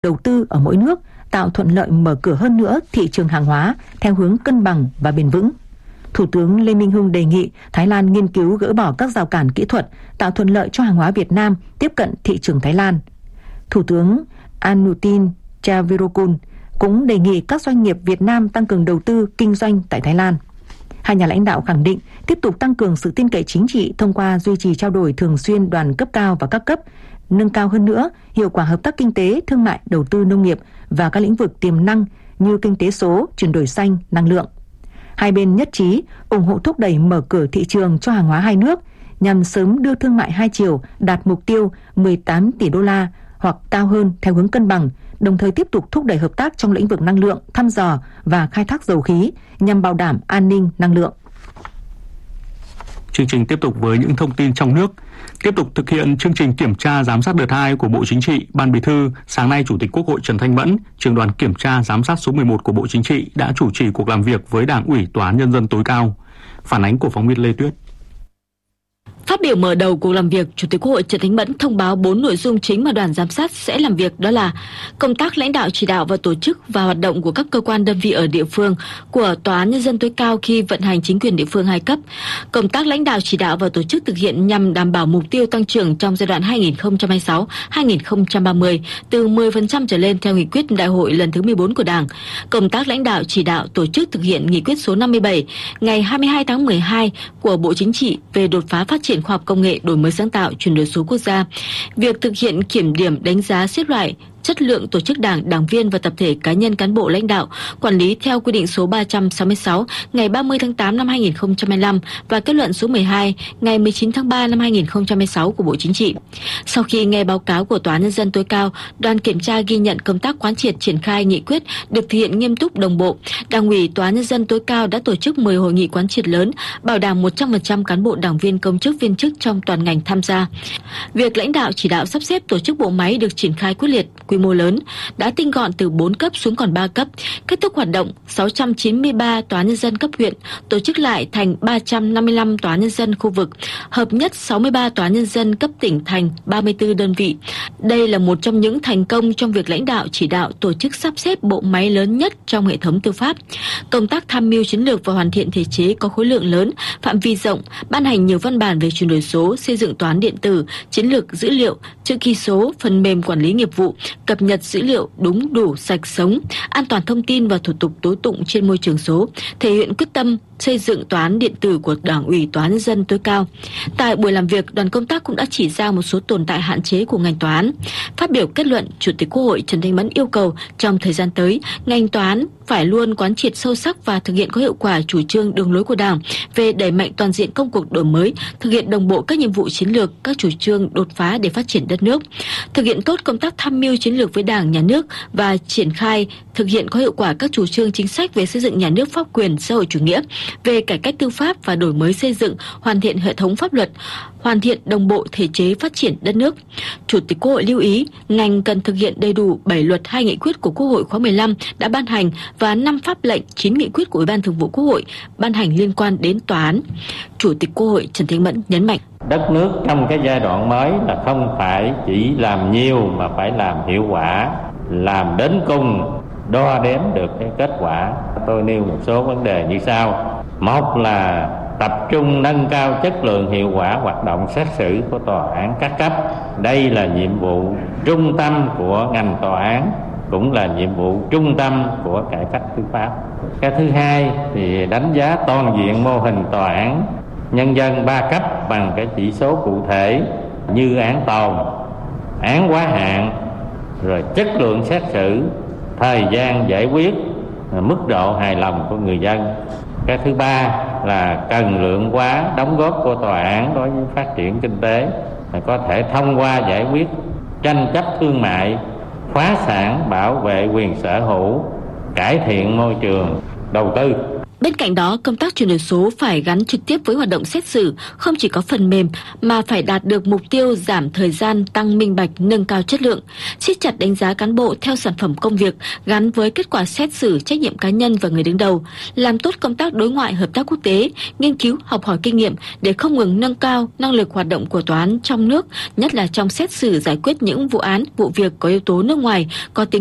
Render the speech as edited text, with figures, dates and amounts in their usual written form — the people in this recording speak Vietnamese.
đầu tư ở mỗi nước, tạo thuận lợi mở cửa hơn nữa thị trường hàng hóa theo hướng cân bằng và bền vững. Thủ tướng Lê Minh Hưng đề nghị Thái Lan nghiên cứu gỡ bỏ các rào cản kỹ thuật, tạo thuận lợi cho hàng hóa Việt Nam tiếp cận thị trường Thái Lan. Thủ tướng Anutin Javirakul cũng đề nghị các doanh nghiệp Việt Nam tăng cường đầu tư kinh doanh tại Thái Lan. Hai nhà lãnh đạo khẳng định tiếp tục tăng cường sự tin cậy chính trị thông qua duy trì trao đổi thường xuyên đoàn cấp cao và các cấp, nâng cao hơn nữa hiệu quả hợp tác kinh tế, thương mại, đầu tư nông nghiệp và các lĩnh vực tiềm năng như kinh tế số, chuyển đổi xanh, năng lượng. Hai bên nhất trí ủng hộ thúc đẩy mở cửa thị trường cho hàng hóa hai nước nhằm sớm đưa thương mại hai chiều đạt mục tiêu 18 tỷ đô la hoặc cao hơn theo hướng cân bằng, đồng thời tiếp tục thúc đẩy hợp tác trong lĩnh vực năng lượng, thăm dò và khai thác dầu khí nhằm bảo đảm an ninh năng lượng. Chương trình tiếp tục với những thông tin trong nước. Tiếp tục thực hiện chương trình kiểm tra giám sát đợt 2 của Bộ Chính trị, Ban Bí thư, sáng nay Chủ tịch Quốc hội Trần Thanh Mẫn, trưởng đoàn kiểm tra giám sát số 11 của Bộ Chính trị đã chủ trì cuộc làm việc với Đảng ủy Tòa án Nhân dân tối cao. Phản ánh của phóng viên Lê Tuyết. Phát biểu mở đầu cuộc làm việc, Chủ tịch Quốc hội Trần Thanh Mẫn thông báo 4 nội dung chính mà đoàn giám sát sẽ làm việc, đó là công tác lãnh đạo chỉ đạo và tổ chức và hoạt động của các cơ quan đơn vị ở địa phương của Tòa án Nhân dân tối cao khi vận hành chính quyền địa phương hai cấp, công tác lãnh đạo chỉ đạo và tổ chức thực hiện nhằm đảm bảo mục tiêu tăng trưởng trong giai đoạn 2026-2030 từ 10% trở lên theo nghị quyết Đại hội lần thứ 14 của Đảng, công tác lãnh đạo chỉ đạo tổ chức thực hiện nghị quyết số 57 ngày 22 tháng 12 của Bộ Chính trị về đột phá phát triển khoa học công nghệ, đổi mới sáng tạo, chuyển đổi số quốc gia, việc thực hiện kiểm điểm đánh giá xếp loại chất lượng tổ chức đảng, đảng viên và tập thể cá nhân cán bộ lãnh đạo quản lý theo quy định số 366 ngày 30 tháng 8 năm 2025 và kết luận số 12 ngày 19 tháng 3 năm 2026 của Bộ Chính trị. Sau khi nghe báo cáo của Tòa án Nhân dân tối cao, đoàn kiểm tra ghi nhận công tác quán triệt triển khai nghị quyết được thực hiện nghiêm túc đồng bộ. Đảng ủy Tòa án Nhân dân tối cao đã tổ chức 10 hội nghị quán triệt lớn, bảo đảm 100% cán bộ đảng viên công chức viên chức trong toàn ngành tham gia. Việc lãnh đạo chỉ đạo sắp xếp tổ chức bộ máy được triển khai quyết liệt, quy mô lớn, đã tinh gọn từ 4 cấp xuống còn 3 cấp, kết thúc hoạt động 693 tòa án nhân dân cấp huyện, tổ chức lại thành 355 tòa án nhân dân khu vực, hợp nhất 63 tòa án nhân dân cấp tỉnh thành 34 đơn vị. Đây là một trong những thành công trong việc lãnh đạo chỉ đạo tổ chức sắp xếp bộ máy lớn nhất trong hệ thống tư pháp. Công tác tham mưu chiến lược và hoàn thiện thể chế có khối lượng lớn, phạm vi rộng, ban hành nhiều văn bản về chuyển đổi số, xây dựng tòa án điện tử, chiến lược dữ liệu, chữ ký số, phần mềm quản lý nghiệp vụ, cập nhật dữ liệu đúng, đủ, sạch, sống, an toàn thông tin và thủ tục tố tụng trên môi trường số, thể hiện quyết tâm xây dựng tòa án điện tử của Đảng ủy Tòa án Nhân dân tối cao. Tại buổi làm việc, đoàn công tác cũng đã chỉ ra một số tồn tại hạn chế của ngành tòa án. Phát biểu kết luận, Chủ tịch Quốc hội Trần Thanh Mẫn yêu cầu trong thời gian tới, ngành tòa án phải luôn quán triệt sâu sắc và thực hiện có hiệu quả chủ trương đường lối của Đảng về đẩy mạnh toàn diện công cuộc đổi mới, thực hiện đồng bộ các nhiệm vụ chiến lược, các chủ trương đột phá để phát triển đất nước, thực hiện tốt công tác tham mưu chiến lược với Đảng, Nhà nước và triển khai thực hiện có hiệu quả các chủ trương chính sách về xây dựng nhà nước pháp quyền xã hội chủ nghĩa, về cải cách tư pháp và đổi mới xây dựng, hoàn thiện hệ thống pháp luật, hoàn thiện đồng bộ thể chế phát triển đất nước. Chủ tịch Quốc hội lưu ý, ngành cần thực hiện đầy đủ 7 luật, 2 nghị quyết của Quốc hội khóa 15 đã ban hành và 5 pháp lệnh, 9 nghị quyết của Ủy ban Thường vụ Quốc hội ban hành liên quan đến tòa án. Chủ tịch Quốc hội Trần Thanh Mẫn nhấn mạnh: đất nước trong cái giai đoạn mới là không phải chỉ làm nhiều mà phải làm hiệu quả, làm đến cùng, đo đếm được cái kết quả. Tôi nêu một số vấn đề như sau. Một là tập trung nâng cao chất lượng, hiệu quả hoạt động xét xử của tòa án các cấp. Đây là nhiệm vụ trung tâm của ngành tòa án, cũng là nhiệm vụ trung tâm của cải cách tư pháp. Cái thứ hai thì đánh giá toàn diện mô hình tòa án nhân dân 3 cấp bằng cái chỉ số cụ thể như án tồn, án quá hạn, rồi chất lượng xét xử, thời gian giải quyết, mức độ hài lòng của người dân. Cái thứ ba là cần lượng hóa đóng góp của tòa án đối với phát triển kinh tế, có thể thông qua giải quyết tranh chấp thương mại, phá sản, bảo vệ quyền sở hữu, cải thiện môi trường đầu tư. Bên cạnh đó, công tác chuyển đổi số phải gắn trực tiếp với hoạt động xét xử, không chỉ có phần mềm mà phải đạt được mục tiêu giảm thời gian, tăng minh bạch, nâng cao chất lượng, siết chặt đánh giá cán bộ theo sản phẩm công việc gắn với kết quả xét xử, trách nhiệm cá nhân và người đứng đầu, làm tốt công tác đối ngoại, hợp tác quốc tế, nghiên cứu, học hỏi kinh nghiệm để không ngừng nâng cao năng lực hoạt động của tòa án trong nước, nhất là trong xét xử giải quyết những vụ án, vụ việc có yếu tố nước ngoài, có tính